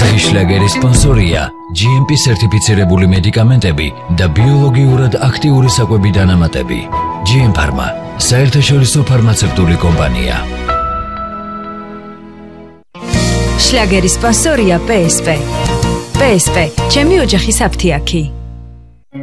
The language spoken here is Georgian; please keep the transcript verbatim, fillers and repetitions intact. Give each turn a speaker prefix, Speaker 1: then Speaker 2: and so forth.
Speaker 1: დღეისათვის შლაგერის სპონსორია ჯი ემ პი სერტიფიცირებული მედიკამენტები და ბიოლოგიურად აქტიური საკვები დანამატები. ჯი ემ Pharma, საერთაშორისო ფარმაცევტული კომპანია.
Speaker 2: შლაგერის სპონსორია პე ეს პე. პე ეს პე, ჩემი ოჯახის აფთიაქი.